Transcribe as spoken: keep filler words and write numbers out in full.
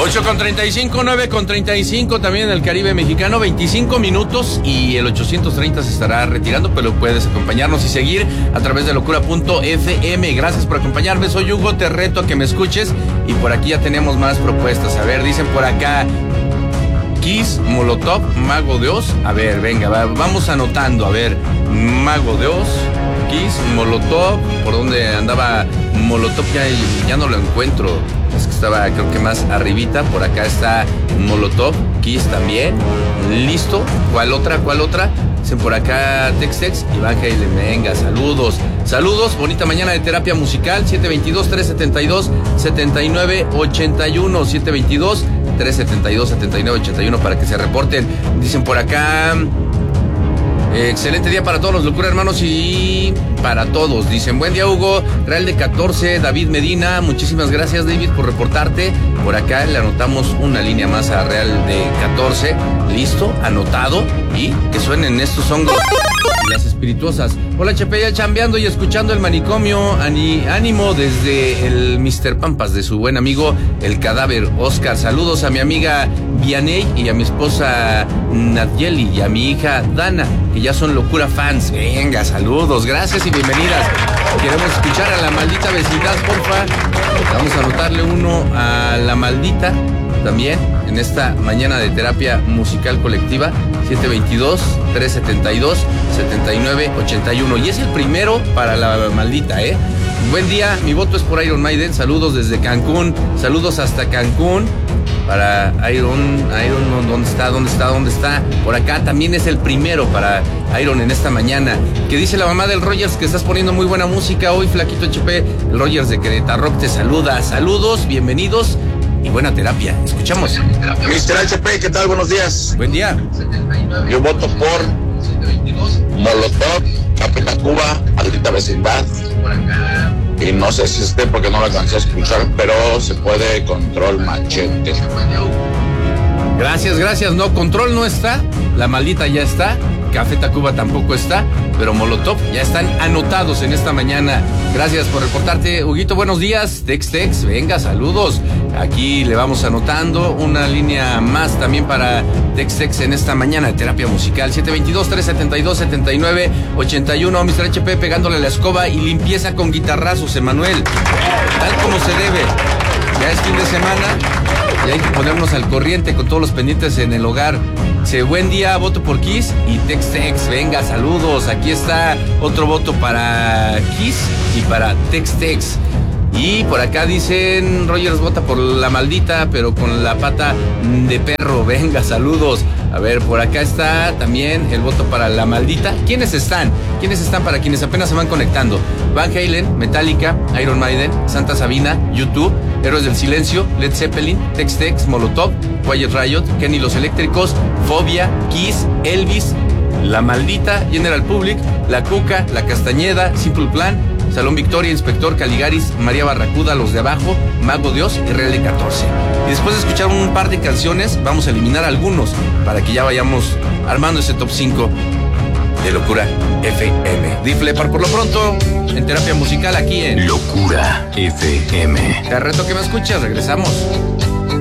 ocho con treinta y cinco, nueve con treinta y cinco también en el Caribe mexicano, veinticinco minutos y el ochocientos treinta se estará retirando, pero puedes acompañarnos y seguir a través de locura punto f m. Gracias por acompañarme, soy Hugo, te reto a que me escuches y por aquí ya tenemos más propuestas. A ver, dicen por acá, Kiss, Molotov, Mago de Oz. A ver, venga, va, vamos anotando, a ver, Mago de Oz, Kiss, Molotov, ¿por dónde andaba Molotov? Ya, ya no lo encuentro. Es que estaba, creo que más arribita. Por acá está Molotov, Kiss también. Listo. ¿Cuál otra? ¿Cuál otra? Dicen por acá Tex-Tex y Van Halen. Venga, saludos. Saludos. Bonita mañana de terapia musical. siete veintidós, trescientos setenta y dos, setenta y nueve ochenta y uno. siete veintidós, trescientos setenta y dos, setenta y nueve ochenta y uno para que se reporten. Dicen por acá... Eh, excelente día para todos los locura hermanos y para todos. Dicen, buen día Hugo, Real de catorce, David Medina, muchísimas gracias David por reportarte. Por acá le anotamos una línea más a Real de catorce, listo, anotado y que suenen estos hongos y las espirituosas. Hola Chepe, ya chambeando y escuchando el manicomio, Ani, ánimo desde el mister Pampas de su buen amigo el Cadáver Oscar. Saludos a mi amiga Vianey y a mi esposa Nadieli y a mi hija Dana, que ya son locura fans. Venga, saludos, gracias y bienvenidas. Queremos escuchar a La Maldita Vecindad, porfa. Vamos a anotarle uno a La Maldita también en esta mañana de terapia musical colectiva. Siete veintidós, trescientos setenta y dos, setenta y nueve ochenta y uno. Y es el primero para La Maldita, ¿eh? Buen día, mi voto es por Iron Maiden. Saludos desde Cancún, saludos hasta Cancún. Para Iron, Iron, ¿dónde está? ¿Dónde está? ¿Dónde está? Por acá también es el primero para Iron en esta mañana. Que dice la mamá del Rogers que estás poniendo muy buena música hoy, flaquito H P. El Rogers de Querétaro Rock te saluda. Saludos, bienvenidos y buena terapia. Escuchamos. mister H P, ¿qué tal? Buenos días. Buen día. Yo voto por Molotov, Café Tacuba, Maldita Vecindad. Y no sé si esté porque no lo alcancé a escuchar, pero se puede Control Machete. Gracias, gracias. No, Control no está, La Maldita ya está, Café Tacuba tampoco está, pero Molotov ya están anotados en esta mañana. Gracias por reportarte, Huguito, buenos días. Tex-Tex, venga, saludos. Aquí le vamos anotando una línea más también para Tex-Tex en esta mañana de terapia musical. siete veintidós, trescientos setenta y dos, setenta y nueve ochenta y uno. mister H P pegándole la escoba y limpieza con guitarrazos, Emanuel. Tal como se debe. Ya es fin de semana y hay que ponernos al corriente con todos los pendientes en el hogar. Dice, buen día, voto por Kiss y Tex-Tex. Venga, saludos. Aquí está otro voto para Kiss y para Tex-Tex. Y por acá dicen, Rogers vota por La Maldita, pero con la pata de perro. Venga, saludos. A ver, por acá está también el voto para La Maldita. ¿Quiénes están? ¿Quiénes están para quienes apenas se van conectando? Van Halen, Metallica, Iron Maiden, Santa Sabina, YouTube, Héroes del Silencio, Led Zeppelin, Tex-Tex, Molotov, Quiet Riot, Kenny Los Eléctricos, Fobia, Kiss, Elvis, La Maldita, General Public, La Cuca, La Castañeda, Simple Plan, Salón Victoria, Inspector Caligaris, María Barracuda, Los de Abajo, Mago Dios y Real de catorce. Y después de escuchar un par de canciones, vamos a eliminar algunos para que ya vayamos armando ese top cinco de Locura F M. Def Leppard por lo pronto en terapia musical aquí en Locura F M. Te reto que me escuches, regresamos.